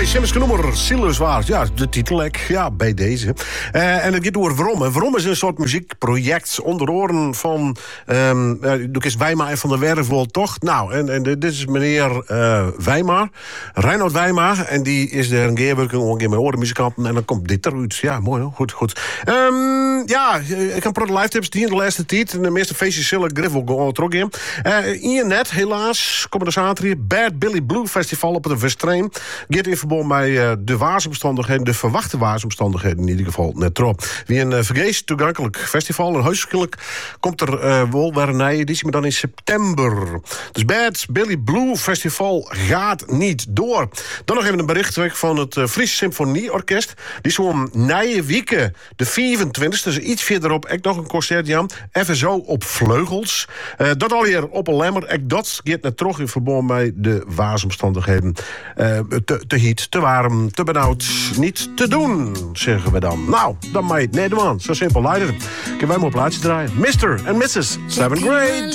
mooi, Simmers nummer, zielenswaard. Ja, de titel, ja, bij deze. En het gaat over Vroom. Vroom is een soort muziekproject onder oren van... Doe eens Wijma van der Wervel, toch? Nou, en dit is meneer Wijma, Reinoud Wijma. En die is er een keer met orenmuzikanten. En dan komt dit eruit. Ja, mooi hoor. Goed. Ja, ik heb live tips die in de laatste tijd. De meeste feestjes zullen Griffel terug in. Hier net, helaas, komen de zaterdag. Bad Billy Blue Festival op de Westrein. Gaat in verband met de waarsomstandigheden, de verwachte waarsomstandigheden in ieder geval net erop. Wie een vergeest toegankelijk festival. En huiselijk komt er wel weer een nieuwe editie, maar dan in september. Dus Bad Billy Blue Festival gaat niet door. Dan nog even een bericht van het Friese Symfonieorkest. Die zo'n nieuwe weken, de 24e, dus iets verderop, echt nog een concert, Jan. Even zo op vleugels. Dat alweer op een lemmer. Echt dat gaat net terug in verband met de waarsomstandigheden. Te heet, te warm, te benauwd. Niet te doen, zeggen we dan. Nou, dan maar Nederland. Zo simpel leider. Ik heb wij maar een plaatje draaien. Mr. and Mrs. 7th grade.